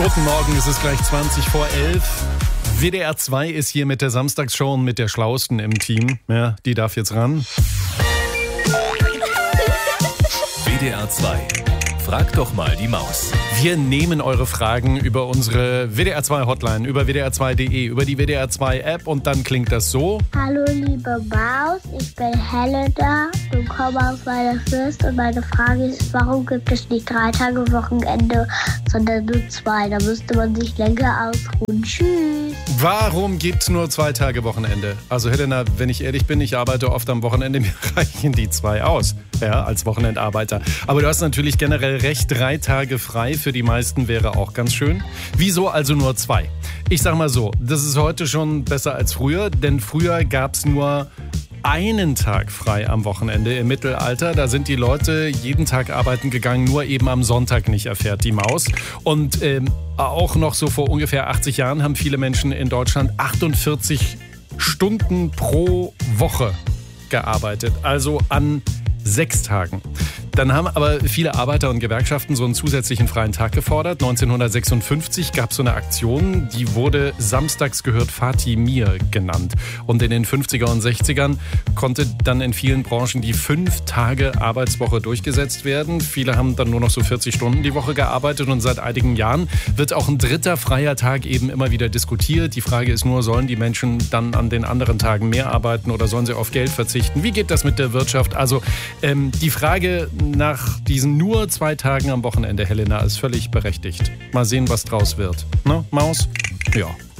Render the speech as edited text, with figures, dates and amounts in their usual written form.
Guten Morgen, es ist gleich 20 vor 11. WDR 2 ist hier mit der Samstagsshow und mit der Schlauesten im Team. Ja, die darf jetzt ran. WDR 2. Frag doch mal die Maus. Wir nehmen eure Fragen über unsere WDR 2 Hotline, über wdr2.de, über die WDR 2 App und dann klingt das so. Hallo liebe Maus, ich bin Helena und komme aus Weilerfürst und meine Frage ist, warum gibt es nicht 3 Tage Wochenende, sondern nur 2? Da müsste man sich länger ausruhen. Tschüss. Warum gibt es nur 2 Tage Wochenende? Also Helena, wenn ich ehrlich bin, ich arbeite oft am Wochenende, mir reichen die 2 aus, ja, als Wochenendarbeiter. Aber du hast natürlich generell recht, 3 Tage frei für die meisten wäre auch ganz schön. Wieso also nur 2? Ich sag mal so, das ist heute schon besser als früher, denn früher gab es nur einen Tag frei am Wochenende im Mittelalter. Da sind die Leute jeden Tag arbeiten gegangen, nur eben am Sonntag nicht, erfährt die Maus. Und auch noch so vor ungefähr 80 Jahren haben viele Menschen in Deutschland 48 Stunden pro Woche gearbeitet, also an 6 Tagen. Dann haben aber viele Arbeiter und Gewerkschaften so einen zusätzlichen freien Tag gefordert. 1956 gab es so eine Aktion, die wurde Samstags gehört Fatih Mir genannt. Und in den 50er und 60ern konnte dann in vielen Branchen die 5 Tage Arbeitswoche durchgesetzt werden. Viele haben dann nur noch so 40 Stunden die Woche gearbeitet und seit einigen Jahren wird auch ein 3. freier Tag eben immer wieder diskutiert. Die Frage ist nur, sollen die Menschen dann an den anderen Tagen mehr arbeiten oder sollen sie auf Geld verzichten? Wie geht das mit der Wirtschaft? Also die Frage nach diesen nur 2 Tagen am Wochenende, Helena, ist völlig berechtigt. Mal sehen, was draus wird. Ne, Maus? Ja.